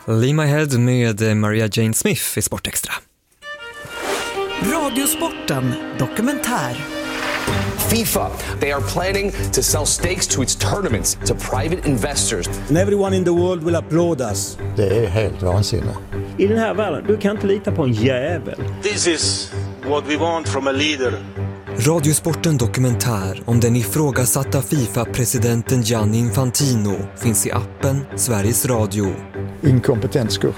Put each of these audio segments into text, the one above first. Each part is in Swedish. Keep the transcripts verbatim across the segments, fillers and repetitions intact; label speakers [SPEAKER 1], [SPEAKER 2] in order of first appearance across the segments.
[SPEAKER 1] Leave My Head med Maria Jane Smith i Sportextra.
[SPEAKER 2] Radiosporten dokumentär.
[SPEAKER 3] FIFA, they are planning to sell stakes to its tournaments to private investors.
[SPEAKER 4] And everyone in the world will applaud us.
[SPEAKER 5] Det är helt vansinnigt.
[SPEAKER 6] I den här världen, du kan inte lita på en jävel.
[SPEAKER 7] This is what we want from a leader.
[SPEAKER 1] Radiosporten dokumentär om den ifrågasatta FIFA-presidenten Gianni Infantino finns i appen Sveriges Radio.
[SPEAKER 5] Inkompetent skurk.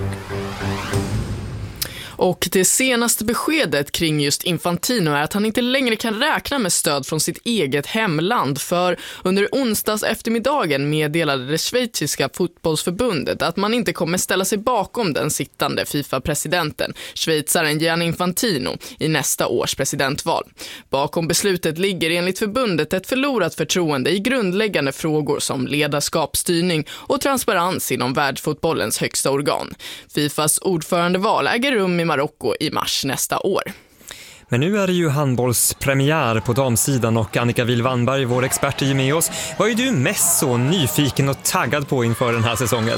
[SPEAKER 8] Och det senaste beskedet kring just Infantino är att han inte längre kan räkna med stöd från sitt eget hemland, för under onsdags eftermiddagen meddelade det schweiziska fotbollsförbundet att man inte kommer ställa sig bakom den sittande FIFA-presidenten, schweizaren Gianni Infantino, i nästa års presidentval. Bakom beslutet ligger enligt förbundet ett förlorat förtroende i grundläggande frågor som ledarskapsstyrning och transparens inom världsfotbollens högsta organ. FIFAs ordförandeval äger rum i Marocko i mars nästa år.
[SPEAKER 1] Men nu är det ju handbollspremiär på damsidan och Annika Wihl-Wannberg, vår expert, är med oss. Vad är du mest så nyfiken och taggad på inför den här säsongen?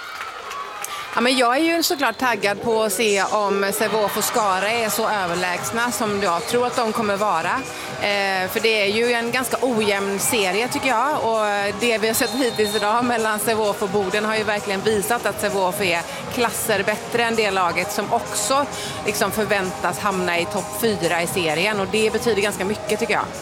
[SPEAKER 9] Ja, men jag är ju såklart taggad på att se om Sävehof och Skara är så överlägsna som jag tror att de kommer vara. Eh, för det är ju en ganska ojämn serie tycker jag, och det vi har sett hittills idag mellan Sävehof och Boden har ju verkligen visat att Sävehof är klasser bättre än det laget som också liksom förväntas hamna i topp fyra i serien, och det betyder ganska mycket tycker jag.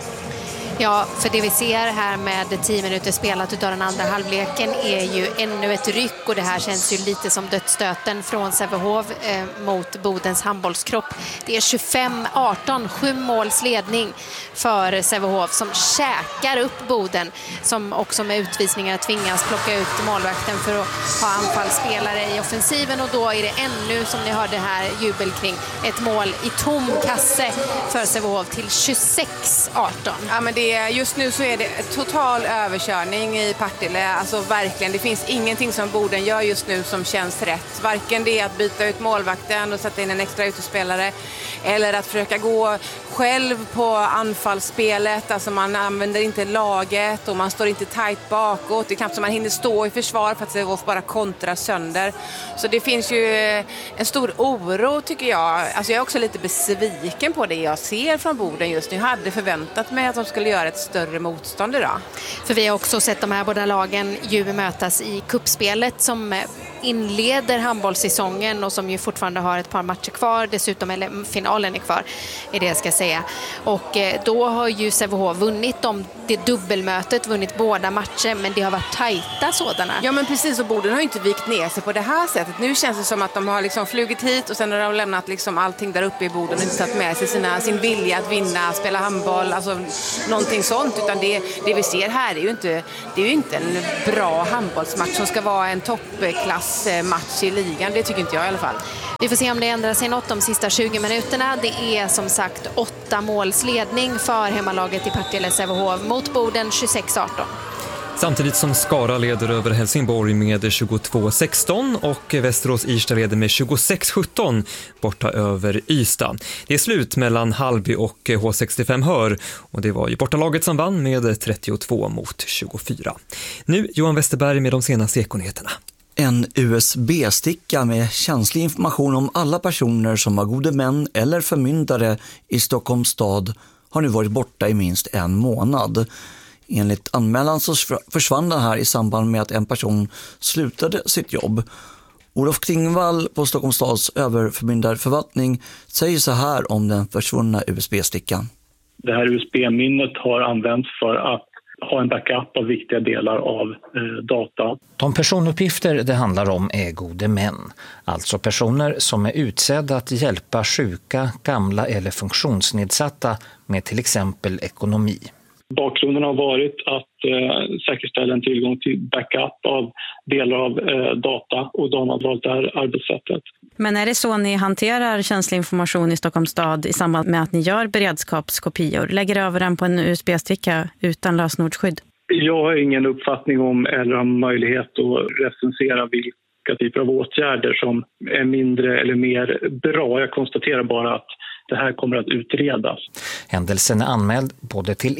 [SPEAKER 10] Ja, för det vi ser här med tio minuter spelat utav den andra halvleken är ju ännu ett ryck, och det här känns ju lite som dödsstöten från Sävehof eh, mot Bodens handbollskropp. Det är tjugofem arton, sju måls ledning för Sävehof som käkar upp Boden, som också med utvisningar tvingas plocka ut målvakten för att ha anfallsspelare i offensiven, och då är det ännu, som ni hörde här, jubel kring ett mål i tom kasse för Sävehof till tjugosex arton.
[SPEAKER 9] Ja, men det just nu så är det total överkörning i Partille, alltså verkligen, det finns ingenting som Boden gör just nu som känns rätt, varken det att byta ut målvakten och sätta in en extra utespelare eller att försöka gå själv på anfallsspelet, alltså man använder inte laget och man står inte tajt bakåt, det är knappt som man hinner stå i försvar för att det bara kontrar sönder, så det finns ju en stor oro tycker jag. Alltså jag är också lite besviken på det jag ser från Boden just nu, jag hade förväntat mig att de skulle göra ett större motstånd idag.
[SPEAKER 10] För vi har också sett de här båda lagen ju mötas i kuppspelet som inleder handbollssäsongen och som ju fortfarande har ett par matcher kvar, dessutom, eller finalen är kvar är det jag ska säga. Och då har ju Sävehof vunnit om det dubbelmötet, vunnit båda matcher, men det har varit tajta sådana.
[SPEAKER 9] Ja men precis, och Boden har ju inte vikt ner sig på det här sättet. Nu känns det som att de har liksom flugit hit och sen har de lämnat liksom allting där uppe i Boden och inte tagit med sig sina, sin vilja att vinna, spela handboll, alltså någonting sånt, utan det, det vi ser här är ju inte, det är ju inte en bra handbollsmatch som ska vara en toppklassmatch i ligan, det tycker inte jag i alla fall.
[SPEAKER 10] Vi får se om det ändrar sig något de sista tjugo minuterna. Det är som sagt åtta måls ledning för hemmalaget i Partille Sävehof mot Boden tjugosex arton.
[SPEAKER 1] Samtidigt som Skara leder över Helsingborg med tjugotvå sexton och Västerås Irsta leder med tjugosex sjutton borta över Ystad. Det är slut mellan Halby och H sextiofem Hör, och det var ju bortalaget som vann med trettiotvå mot tjugofyra. Nu Johan Westerberg med de senaste ekonyheterna.
[SPEAKER 11] En U S B-sticka med känslig information om alla personer som var gode män eller förmyndare i Stockholms stad har nu varit borta i minst en månad. Enligt anmälan så försvann den här i samband med att en person slutade sitt jobb. Olof Klingvall på Stockholms stads överförmyndarförvaltning säger så här om den försvunna U S B-stickan.
[SPEAKER 12] Det här U S B-minnet har använts för att ha en backup av viktiga delar av eh, data.
[SPEAKER 13] De personuppgifter det handlar om är gode män, alltså personer som är utsedda att hjälpa sjuka, gamla eller funktionsnedsatta med till exempel ekonomi.
[SPEAKER 12] Bakgrunden har varit att eh, säkerställa en tillgång till backup av delar av eh, data, och de har valt det här arbetssättet.
[SPEAKER 14] Men är det så ni hanterar känslig information i Stockholms stad i samband med att ni gör beredskapskopior? Lägger över den på en U S B-sticka utan lösenordsskydd?
[SPEAKER 12] Jag har ingen uppfattning om eller har möjlighet att recensera vilka typer av åtgärder som är mindre eller mer bra. Jag konstaterar bara att det här kommer att utredas.
[SPEAKER 13] Händelsen är anmäld både till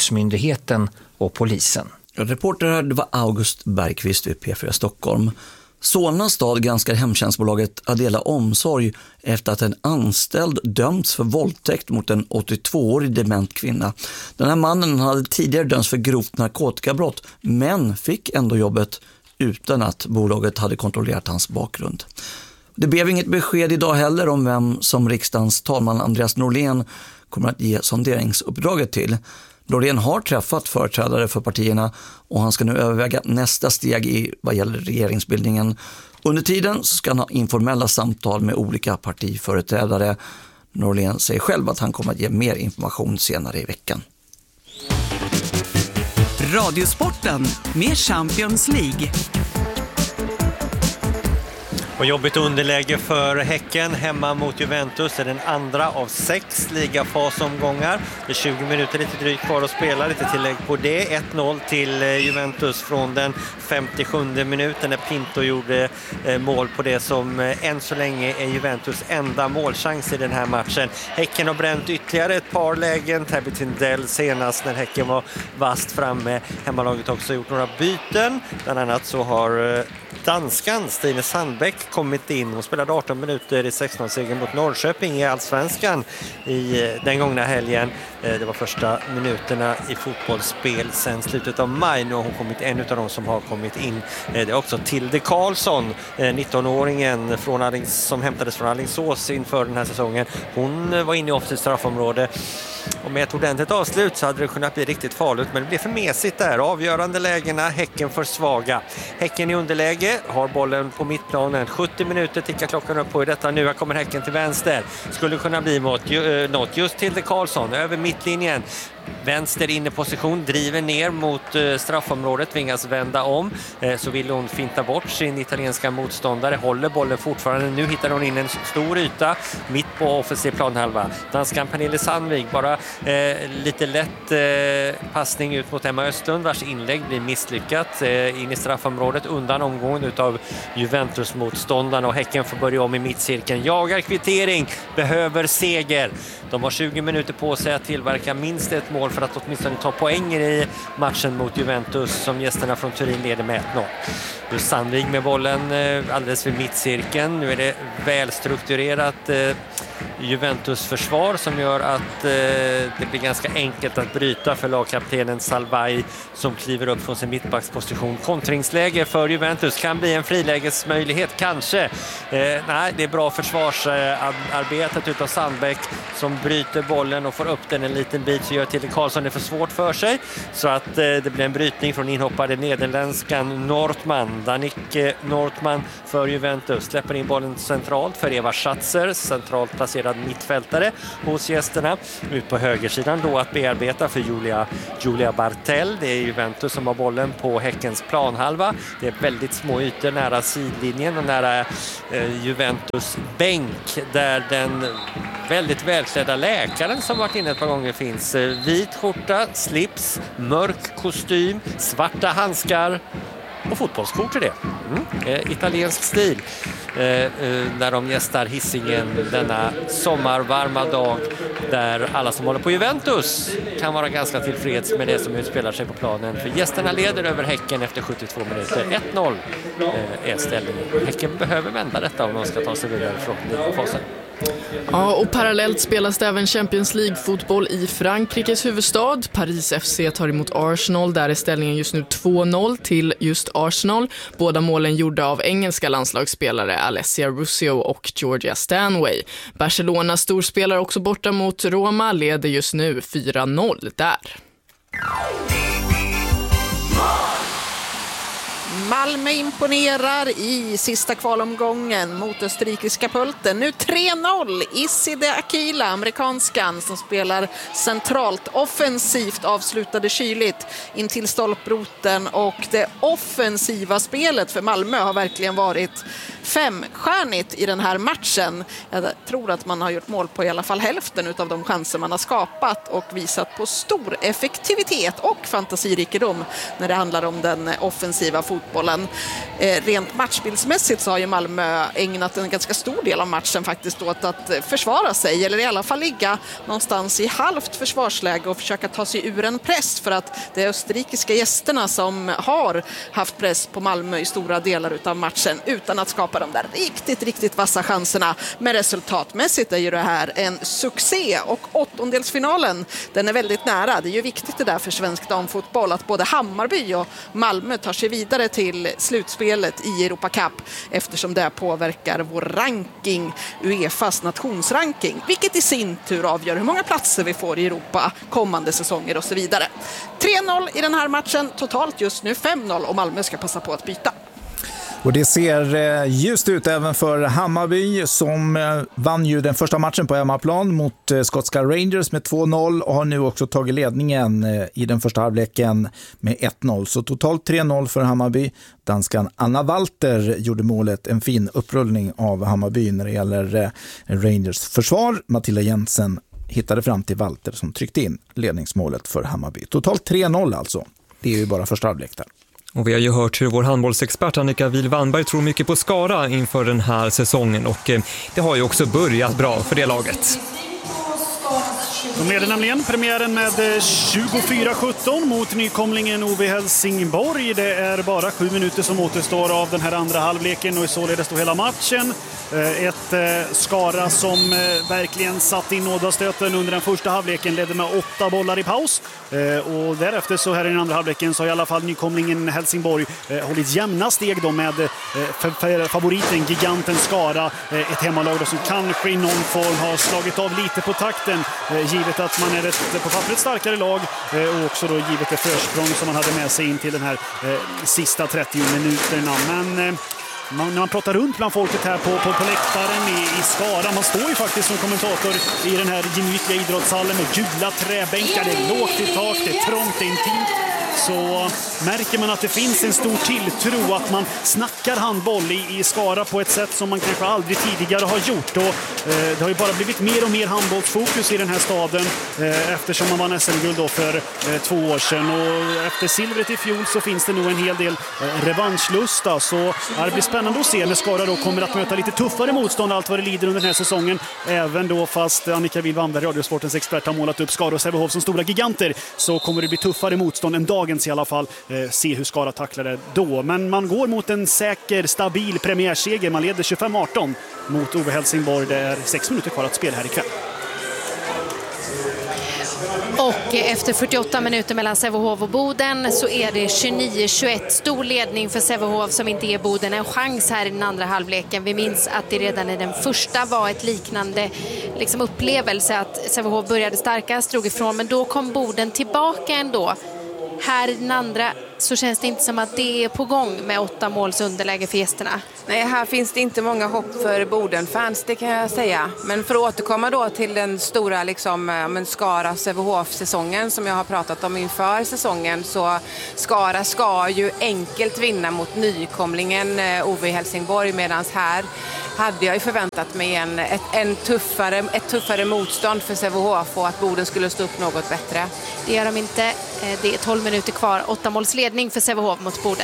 [SPEAKER 13] Integritetsskyddsmyndigheten och polisen.
[SPEAKER 11] Reporter det var August Bergqvist vid P fyra Stockholm. Solna stad granskar hemtjänstbolaget Adela Omsorg efter att en anställd dömts för våldtäkt mot en åttiotvåårig dement kvinna. Den här mannen hade tidigare dömts för grovt narkotikabrott men fick ändå jobbet utan att bolaget hade kontrollerat hans bakgrund. Det blev inget besked idag heller om vem som riksdagens talman Andreas Norlén kommer att ge sonderingsuppdraget till. Norlén har träffat företrädare för partierna och han ska nu överväga nästa steg i vad gäller regeringsbildningen. Under tiden så ska han ha informella samtal med olika partiföreträdare. Norlén säger själv att han kommer att ge mer information senare i veckan.
[SPEAKER 2] Radiosporten med Champions League.
[SPEAKER 15] Och jobbigt underläge för Häcken hemma mot Juventus. Det är den andra av sex ligafasomgångar. Det är tjugo minuter lite drygt kvar att spela. Lite tillägg på det. ett noll till Juventus från den femtiosjunde minuten när Pinto gjorde mål på det som än så länge är Juventus enda målchans i den här matchen. Häcken har bränt ytterligare ett par lägen. Tabby Tindell senast när Häcken var vast framme. Hemmalaget också gjort några byten. Bland annat så har danskan Stine Sandbäck kommit in och spelade arton minuter i sexton-segern mot Norrköping i Allsvenskan i den gångna helgen. Det var första minuterna i fotbollsspel sedan slutet av maj. Nu har hon kommit en av de som har kommit in. Det är också Tilde Karlsson, nittonåringen från Allings, som hämtades från Alingsås inför den här säsongen. Hon var inne i offensivt straffområde. Och med ett ordentligt avslut så hade det kunnat bli riktigt farligt, men det blev för mesigt där. Avgörande lägena, Häcken för svaga. Häcken i underläge, har bollen på mittplanen. sjuttio minuter tickar klockan upp på i detta nu. Här kommer Häcken till vänster. Skulle kunna bli mot, uh, något just till de Karlsson över mittlinjen. Vänster inne position, driver ner mot uh, straffområdet, tvingas vända om. Uh, så vill hon finta bort sin italienska motståndare. Håller bollen fortfarande. Nu hittar hon in en stor yta mitt på offensiv planhalva. Danskan Pernille Sandvik, bara uh, lite lätt uh, passning ut mot Emma Östlund, vars inlägg blir misslyckat uh, in i straffområdet undan omgången utav Juventus-motståndarna, och Häcken får börja om i mittcirkeln. Jagar kvittering, behöver seger. De har tjugo minuter på sig att tillverka minst ett mål för att åtminstone ta poänger i matchen mot Juventus som gästerna från Turin leder med ett noll. Just Sandvik med bollen alldeles vid mittcirkeln. Nu är det välstrukturerat eh, Juventus försvar som gör att eh, det blir ganska enkelt att bryta för lagkaptenen Salvai som kliver upp från sin mittbacksposition. Kontringsläge för Juventus kan bli en frilägesmöjlighet kanske. Eh, nej, det är bra försvarsarbetet utav Sandbäck som bryter bollen och får upp den en liten bit, så gör till Karlsson det för svårt för sig. Så att eh, det blir en brytning från inhoppade nederländskan Nortman. Danique Nortman för Juventus släpper in bollen centralt för Eva Schatzer, centralt placerad mittfältare hos gästerna. Ut på högersidan då att bearbeta för Julia, Julia Bartell. Det är Juventus som har bollen på Häckens planhalva. Det är väldigt små ytor nära sidlinjen och nära eh, Juventus bänk där den väldigt välklädda läkaren som varit inne ett par gånger finns. Vit skjorta, slips, mörk kostym, svarta handskar och fotbollsskor till det. Mm. Eh, italiensk stil. Eh, eh, när de gästar Hisingen denna sommarvarma dag där alla som håller på Juventus kan vara ganska tillfreds med det som utspelar sig på planen. För gästerna leder över Häcken efter sjuttiotvå minuter. ett noll eh, är ställningen. Häcken behöver vända detta om de ska ta sig vidare från fasen.
[SPEAKER 8] Ja, och parallellt spelas det även Champions League-fotboll i Frankrikes huvudstad. Paris F C tar emot Arsenal. Där är ställningen just nu två noll till just Arsenal. Båda målen gjorda av engelska landslagsspelare Alessia Ruscio och Georgia Stanway. Barcelona storspelar också borta mot Roma, leder just nu fyra noll där.
[SPEAKER 16] Malmö imponerar i sista kvalomgången mot österrikiska Pölten. Nu tre noll. Iside Akila, amerikanskan som spelar centralt offensivt, avslutade kyligt in till stolproten, och det offensiva spelet för Malmö har verkligen varit femstjärnigt i den här matchen. Jag tror att man har gjort mål på i alla fall hälften av de chanser man har skapat och visat på stor effektivitet och fantasirikedom när det handlar om den offensiva fotbollen. fotbollen. Eh, rent matchbildsmässigt så har ju Malmö ägnat en ganska stor del av matchen faktiskt åt att försvara sig, eller i alla fall ligga någonstans i halvt försvarsläge och försöka ta sig ur en press, för att det är österrikiska gästerna som har haft press på Malmö i stora delar av matchen utan att skapa de där riktigt, riktigt vassa chanserna. Men resultatmässigt är ju det här en succé, och åttondelsfinalen, den är väldigt nära. Det är ju viktigt det där för svensk damfotboll att både Hammarby och Malmö tar sig vidare till slutspelet i Europa Cup, eftersom det påverkar vår ranking, UEFAs nationsranking, vilket i sin tur avgör hur många platser vi får i Europa kommande säsonger och så vidare. tre noll i den här matchen, totalt just nu fem noll, och Malmö ska passa på att byta.
[SPEAKER 17] Och det ser ljust ut även för Hammarby, som vann ju den första matchen på hemmaplan mot skotska Rangers med två noll och har nu också tagit ledningen i den första halvleken med ett noll. Så totalt tre noll för Hammarby. Danskan Anna Walter gjorde målet, en fin upprullning av Hammarby när det gäller Rangers försvar. Matilda Jensen hittade fram till Walter som tryckte in ledningsmålet för Hammarby. Totalt tre noll alltså. Det är ju bara första halvlek där.
[SPEAKER 1] Och vi har ju hört hur vår handbollsexpert Annika Wihl-Wannberg tror mycket på Skara inför den här säsongen, och det har ju också börjat bra för det laget.
[SPEAKER 18] De leder nämligen premiären med tjugofyra sjutton mot nykomlingen O V Helsingborg. Det är bara sju minuter som återstår av den här andra halvleken och således då hela matchen. Ett Skara som verkligen satt in nådastöten under den första halvleken, ledde med åtta bollar i paus. Och därefter så här i den andra halvleken så har i alla fall nykomlingen Helsingborg hållit jämna steg då med favoriten, giganten Skara. Ett hemmalag då som kanske i någon form har slagit av lite på takten, givet att man är ett på pappret starkare lag, och också då givet det försprång som man hade med sig in till den här sista trettio minuterna. Men Man, när man pratar runt bland folket här på, på, på läktaren i, i Skara, man står ju faktiskt som kommentator i den här gemytliga idrottshallen med gula träbänkar, det är lågt i tak, det är trångt, intimt. Så märker man att det finns en stor tilltro att man snackar handboll i, i Skara på ett sätt som man kanske aldrig tidigare har gjort. Och, eh, det har ju bara blivit mer och mer handbollsfokus i den här staden eh, eftersom man vann S M-guld då för eh, två år sedan. Och efter silvret i fjol så finns det nog en hel del eh, revanschlusta. Så det blir spännande att se när Skara då kommer att möta lite tuffare motstånd allt vad det lider under den här säsongen. Även då fast Annika Wihl-Wannberg, Radiosportens expert, har målat upp Skara och Sävehof som stora giganter, så kommer det bli tuffare motstånd än dagens i alla fall. Eh, se hur Skara tacklar det då. Men man går mot en säker, stabil premiärseger. Man leder tjugofem arton mot O V Helsingborg. Det är sex minuter kvar att spela här ikväll.
[SPEAKER 10] Och efter fyrtioåtta minuter mellan Sävehof och Boden så är det tjugonio tjugoett. Stor ledning för Sävehof som inte ger Boden en chans här i den andra halvleken. Vi minns att det redan i den första var ett liknande liksom, upplevelse att Sävehof började starkast, drog ifrån, men då kom Boden tillbaka ändå. Här i den andra så känns det inte som att det är på gång med åtta måls underläge för gästerna.
[SPEAKER 9] Nej, här finns det inte många hopp för Boden-fans, det kan jag säga. Men för att återkomma då till den stora liksom, men Skara Sävehof-säsongen som jag har pratat om inför säsongen, så Skara ska ju enkelt vinna mot nykomlingen O V Helsingborg, medan här hade jag ju förväntat mig en, ett, en tuffare, ett tuffare motstånd för Sävehof och att Boden skulle stå upp något bättre.
[SPEAKER 10] Det gör de inte. Det är tolv minuter kvar. Åtta måls ledning för Sävehof mot Boden.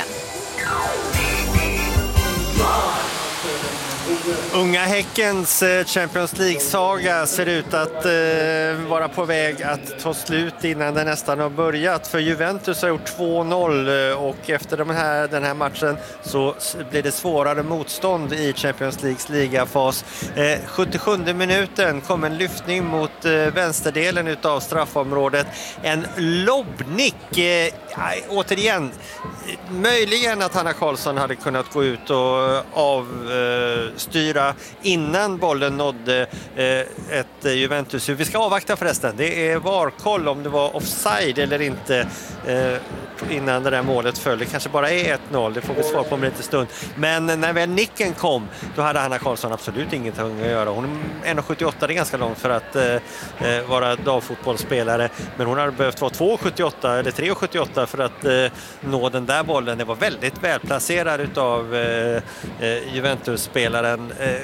[SPEAKER 15] Unga Häckens Champions League-saga ser ut att eh, vara på väg att ta slut innan den nästan har börjat. För Juventus har gjort två noll och efter den här, den här matchen så blir det svårare motstånd i Champions Leagues ligafas. Eh, sjuttiosjunde minuten kom en lyftning mot eh, vänsterdelen utav straffområdet. En lobbnick. Eh, återigen, möjligen att Hanna Karlsson hade kunnat gå ut och avstyra innan bollen nådde ett Juventus. Vi ska avvakta förresten. Det är varkoll om det var offside eller inte innan det där målet föll. Det kanske bara är ett noll. Det får vi svar på om en liten stund. Men när väl nicken kom, då hade Hanna Karlsson absolut ingenting att göra. Hon är en komma sjuttioåtta, det är ganska långt för att eh, vara dagfotbollsspelare. Men hon hade behövt vara två komma sjuttioåtta eller tre komma sjuttioåtta för att eh, nå den där bollen. Det var väldigt välplacerad utav eh, Juventus-spelaren. Eh,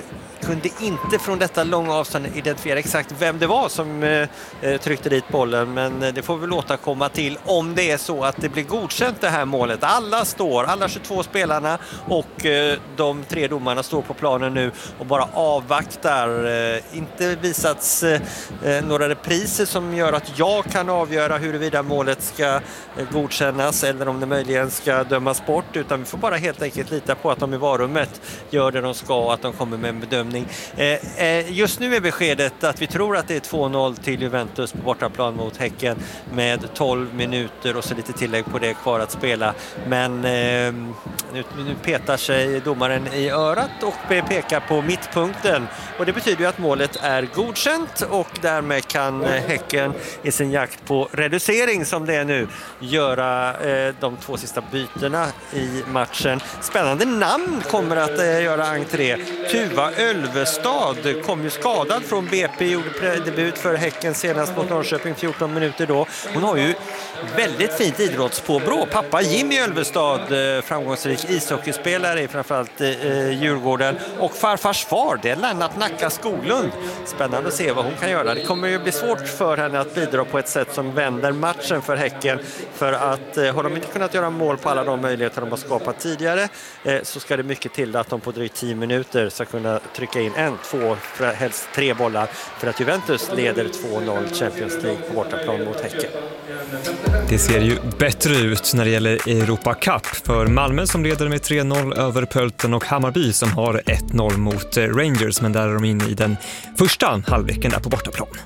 [SPEAKER 15] kunde inte från detta långa avstånd identifiera exakt vem det var som eh, tryckte dit bollen, men det får vi väl återkomma till om det är så att det blir godkänt det här målet. Alla står, alla tjugotvå spelarna och eh, de tre domarna står på planen nu och bara avvaktar. Eh, inte visats eh, några repriser som gör att jag kan avgöra huruvida målet ska eh, godkännas eller om det möjligen ska dömas bort, utan vi får bara helt enkelt lita på att de i varummet gör det de ska och att de kommer med en bedömning. Eh, eh, just nu är beskedet att vi tror att det är två noll till Juventus på bortaplan mot Häcken med tolv minuter och så lite tillägg på det kvar att spela. Men eh, nu, nu petar sig domaren i örat och pekar på mittpunkten, och det betyder ju att målet är godkänt och därmed kan Häcken i sin jakt på reducering som det är nu göra eh, de två sista bytena i matchen. Spännande namn kommer att eh, göra entré. Tuva Ölvestad kom ju skadad från B P, gjorde debut för Häcken senast mot Norrköping, fjorton minuter då. Hon har ju väldigt fint idrottspåbrå. Pappa Jimmy Ölvestad, eh, framgångsrik ishockeyspelare i framförallt eh, Djurgården, och farfars far, det är Lennart Nacka Skoglund. Spännande att se vad hon kan göra. Det kommer ju bli svårt för henne att bidra på ett sätt som vänder matchen för Häcken, för att eh, har de inte kunnat göra mål på alla de möjligheter de har skapat tidigare, eh, så ska det mycket till att de på drygt tio minuter ska kunna trycka in en, två, helst tre bollar för att Juventus leder två noll Champions League på bortaplan mot Häcken.
[SPEAKER 1] Det ser ju bättre ut när det gäller Europa Cup för Malmö som leder med tre noll över Pölten och Hammarby som har ett noll mot Rangers, men där är de inne i den första halvleken där på bortaplan.